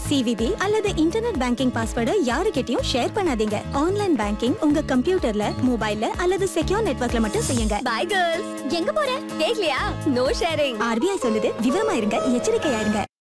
CVV அல்லது internet banking பாஸ்வேர்டை யாருக்கிட்டயும் share பண்ணாதீங்க. ஆன்லைன் பேங்கிங் உங்க கம்ப்யூட்டர்ல, மொபைல்ல அல்லது செக்யூர் நெட்வொர்க்ல மட்டும் செய்யுங்க. By girls. எங்க போற? கேக்கலையா? No sharing. RBI சொல்லுது, விவரமா இருங்க, எச்சரிக்கையா இருங்க.